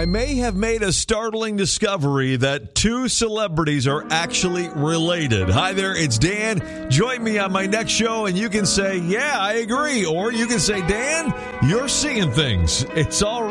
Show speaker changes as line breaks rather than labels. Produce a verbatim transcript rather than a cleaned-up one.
I may have made a startling discovery that two celebrities are actually related. Hi there, it's Dan. Join me on my next show, and you can say, yeah, I agree. Or you can say, Dan, you're seeing things. It's all right.